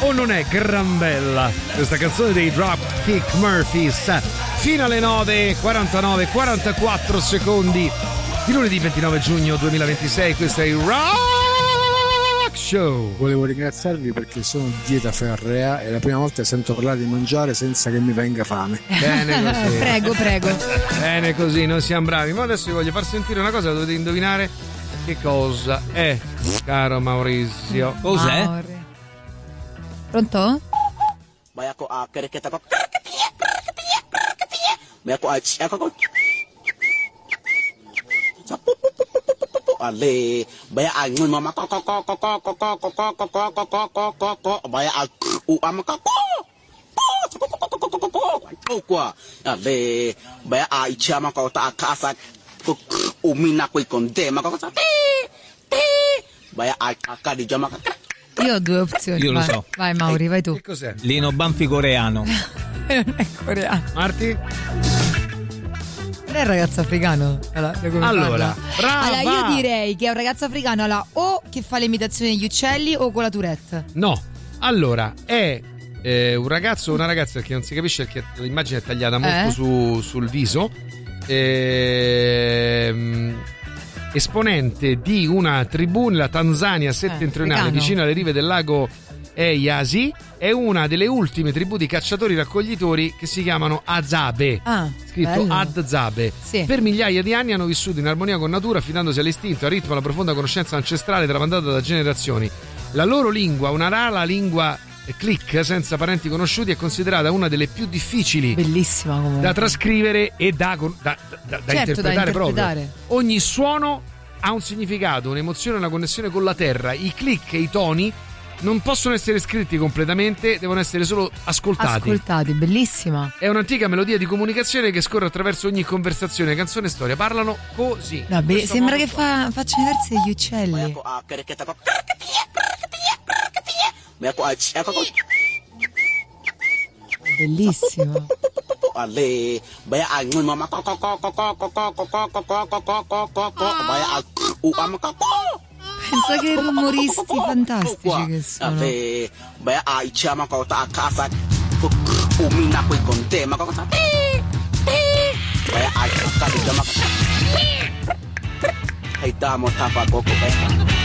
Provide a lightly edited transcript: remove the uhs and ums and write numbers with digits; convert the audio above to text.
o non è gran bella questa canzone dei Dropkick Murphys? Fino alle 9:49, 44 secondi di lunedì 29 giugno 2026. Questo è il Rock Show. Volevo ringraziarvi perché sono in dieta ferrea e la prima volta che sento parlare di mangiare senza che mi venga fame. Bene così. Prego. Bene così, noi siamo bravi. Ma adesso vi voglio far sentire una cosa, dovete indovinare che cosa è, caro Maurizio. Cos'è? Pronto? Ale baya angun mama ko baya u amaka ko kwa ale baya ai chama ko ta casa umina ko konde ma ko sa baya ai ka di jama. Io ho due opzioni. Io lo vai. so. Vai Mauri, vai tu. Che cos'è? Lino Banfi coreano. Non è coreano. Marti? Non è un ragazzo africano? Allora, brava! Allora, io direi che è un ragazzo africano o che fa le imitazioni degli uccelli o con la Tourette. No, allora è un ragazzo o una ragazza, perché non si capisce perché l'immagine è tagliata molto sul viso. Esponente di una tribù nella Tanzania settentrionale, africano. vicino alle rive del lago Eyasi. È una delle ultime tribù di cacciatori raccoglitori che si chiamano Azabe. Scritto bello. Adzabe. Sì. Per migliaia di anni hanno vissuto in armonia con natura, affidandosi all'istinto, al ritmo e alla profonda conoscenza ancestrale tramandata da generazioni. La loro lingua, una rara lingua click senza parenti conosciuti, è considerata una delle più difficili, bellissima comunque, da trascrivere e da interpretare proprio. Ogni suono ha un significato, un'emozione, una connessione con la terra. I click e i toni non possono essere scritti completamente, devono essere solo ascoltati, bellissima. È un'antica melodia di comunicazione che scorre attraverso ogni conversazione, canzone e storia. Parlano così. Vabbè, sembra che facciano i versi degli uccelli. Bellissimo. Ale baya angun mama ko baya u amaka. Pensa che rumoristi fantastici che sono. Ale baya ai chama ko ta casa umina ko konde ma ko sa baya ai ka di jama. Hai ta mo ta fa ko baya